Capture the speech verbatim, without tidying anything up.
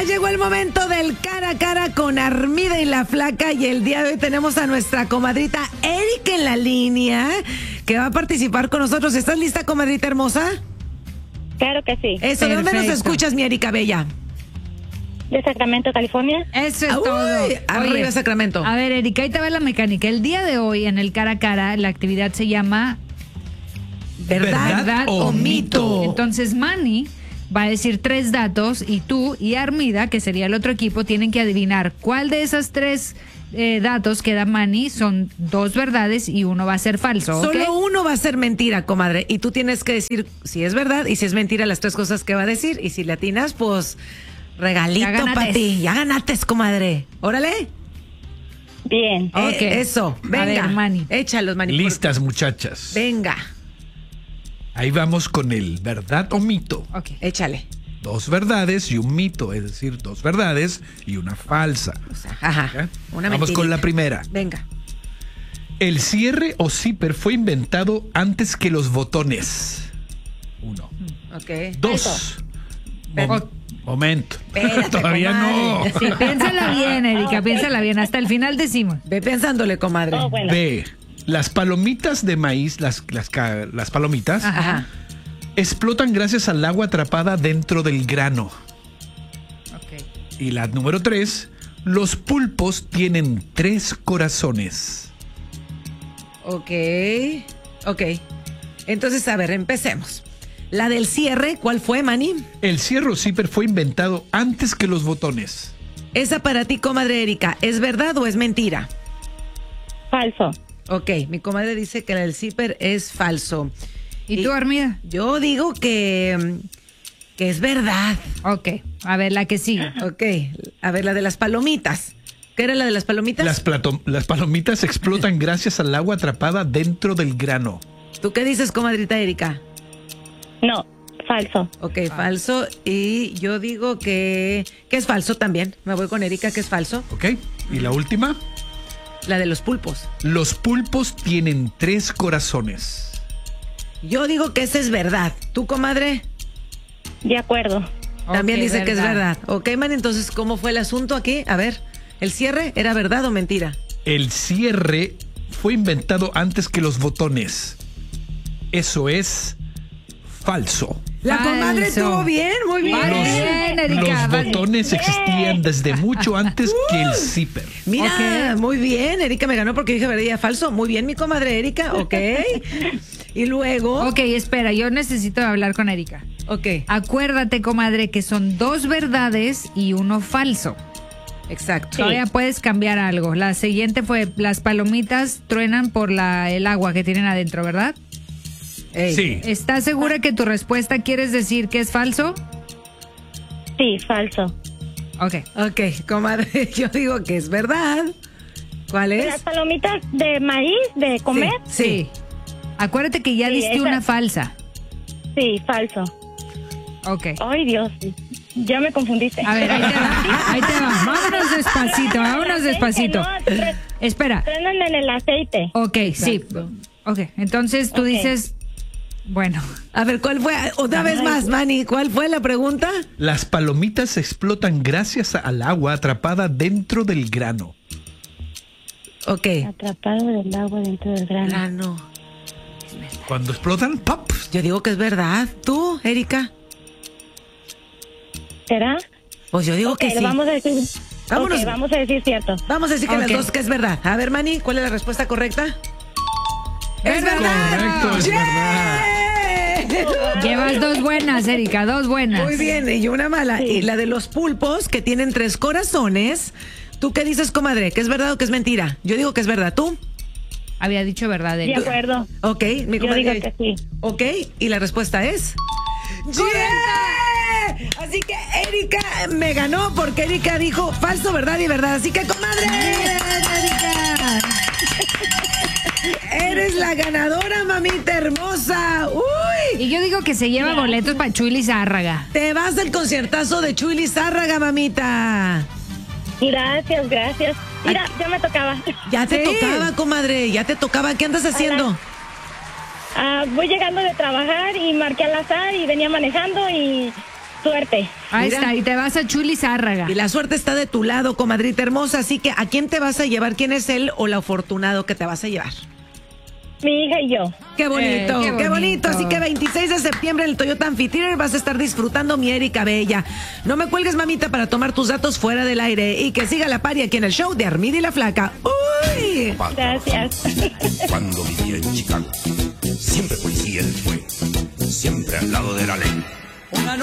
Ya llegó el momento del cara a cara con Armida y la Flaca, y el día de hoy tenemos a nuestra comadrita Erika en la línea, que va a participar con nosotros. ¿Estás lista, comadrita hermosa? Claro que sí. Eso, ¿de dónde nos escuchas, mi Erika Bella? De Sacramento, California. Eso es Uy, todo. arriba Oye, Sacramento. A ver, Erika, ahí te va la mecánica. El día de hoy, en el cara a cara, la actividad se llama ¿Verdad, ¿Verdad o mito? Entonces, Manny va a decir tres datos y tú y Armida, que sería el otro equipo, tienen que adivinar cuál de esas tres eh, datos que da Manny son dos verdades y uno va a ser falso. ¿Okay? Solo uno va a ser mentira, comadre, y tú tienes que decir si es verdad y si es mentira las tres cosas que va a decir, y si le atinas, pues regalito para ti. Ya ganaste, comadre. Órale. Bien. Eh, Ok. eso, venga. A ver, Manny. Échalos, Manny. Listas, muchachas. Venga, Ahí vamos con el verdad o mito. Ok. échale. Dos verdades y un mito, es decir, dos verdades y una falsa. O sea, ajá. ¿Ya? Una Vamos mentirita. con la primera. Venga. El cierre o zipper fue inventado antes que los botones. Uno. Ok. Dos. Pero- Mom- momento. Espérate, Todavía comadre. no. Sí, piénsala bien, Erika, piénsala bien. Hasta el final decimos. Ve pensándole, comadre. Oh, bueno. B. Las palomitas de maíz, las, las, ca- las palomitas, Ajá. explotan gracias al agua atrapada dentro del grano. Ok. Y la número tres. Los pulpos tienen tres corazones. Ok. Ok. Entonces, a ver, empecemos. La del cierre, ¿cuál fue, Manny? El cierre o zipper fue inventado antes que los botones. Esa para ti, comadre Erika, ¿es verdad o es mentira? Falso. Ok, mi comadre dice que la del zipper es falso. ¿Y tú, Armida? Yo digo que, que es verdad. Ok. A ver, la que sigue. Ok, a ver, la de las palomitas. ¿Qué era la de las palomitas? Las, plato- las palomitas explotan gracias al agua atrapada dentro del grano. ¿Tú qué dices, comadrita Erika? No, falso. Ok, falso. Y yo digo que, que es falso también. Me voy con Erika, que es falso. ¿Ok? Y la última. La de los pulpos. Los pulpos tienen tres corazones. Yo digo que esa es verdad. ¿Tú, comadre? De acuerdo. También Ok, dice que es verdad. Ok, man, entonces, ¿cómo fue el asunto aquí? A ver, ¿el cierre era verdad o mentira? El cierre fue inventado antes que los botones. Eso es falso. La Falso. comadre estuvo bien, muy bien. Vale. Los, bien, Erika, los vale. botones existían desde mucho antes que el zipper. Mira, Ok. muy bien, Erika me ganó porque dije verdad falso. Muy bien, mi comadre Erika, ok. Y luego, Ok, espera, yo necesito hablar con Erika. ok, Acuérdate, comadre, que son dos verdades y uno falso. exacto. Todavía puedes cambiar algo. La siguiente fue, las palomitas truenan por la, el agua que tienen adentro, ¿verdad? Ey. Sí. ¿Estás segura que tu respuesta quieres decir que es falso? Sí, falso. Ok. Ok, comadre, yo digo que es verdad. ¿Cuál Las es? palomitas de maíz, de comer. Sí. sí. Acuérdate que ya Sí, diste esa- una falsa. Sí, falso. Ok. Ay, Dios. Ya me confundiste. A ver, ahí te va. Ahí te va. Vámonos despacito, vámonos Aceite, despacito. no, tre- Espera. Trenan en el aceite. Ok, sí. Exacto. Ok, entonces tú Ok. dices, bueno, A ver, ¿cuál fue? Otra vez más, Manny, ¿cuál fue la pregunta? Las palomitas explotan gracias al agua atrapada dentro del grano. Ok. Atrapado del agua dentro del grano. Ah, no. Cuando explotan, ¡pop! Yo digo que es verdad. ¿Tú, Erika? ¿Será? Pues yo digo Ok, que lo sí. vamos a decir. Vámonos. Ok, vamos a decir cierto. Vamos a decir que Ok. las dos que es verdad. A ver, Manny, ¿cuál es la respuesta correcta? ¡Es verdad! Correcto, es verdad. llevas dos buenas, Erika, dos buenas. Muy bien, y una mala. Sí. Y la de los pulpos, que tienen tres corazones. ¿Tú qué dices, comadre? ¿Que es verdad o que es mentira? Yo digo que es verdad. ¿Tú? Había dicho verdad, De Erika. acuerdo. Ok, mi Yo comadre. digo que sí. Ok, y la respuesta es... ¡Yeah! Así que Erika me ganó porque Erika dijo falso, verdad y verdad. Así que, comadre, Erika, eres la ganadora, mamita hermosa. ¡Uy! Y yo digo que se lleva boletos para Chuy Lizárraga. Te vas del conciertazo de Chuy Lizárraga, mamita. Gracias, gracias. Mira, ya me tocaba. Ya te Sí. tocaba, comadre, ya te tocaba. ¿Qué andas haciendo? Ah, voy llegando de trabajar y marqué al azar y venía manejando y Suerte. Ahí Mira. está, y te vas a Chuli Zárraga. Y la suerte está de tu lado, comadrita hermosa. Así que, ¿a quién te vas a llevar? ¿Quién es él o la afortunado que te vas a llevar? Mi hija y yo. Qué bonito, Eh, qué qué, bonito. bonito. Así que veintiséis de septiembre en el Toyota Amphitheater vas a estar disfrutando mi Erika Bella. No me cuelgues, mamita, para tomar tus datos fuera del aire. Y que siga la pari aquí en el show de Armida y la Flaca. ¡Uy! Gracias. Cuando vivía en Chicago, siempre policía él fue, siempre al lado de la ley.